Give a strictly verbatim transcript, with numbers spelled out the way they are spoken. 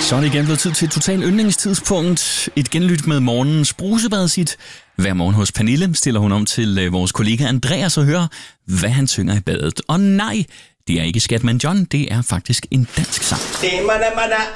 Så er det igen blevet tid til et totalt yndlingstidspunkt. Et genlyt med morgenens brusebadesit. Hver morgen hos Pernille stiller hun om til øh, vores kollega Andreas og hører, hvad han synger i badet. Og nej, det er ikke Skatman John, det er faktisk en dansk sang. Det man er, man er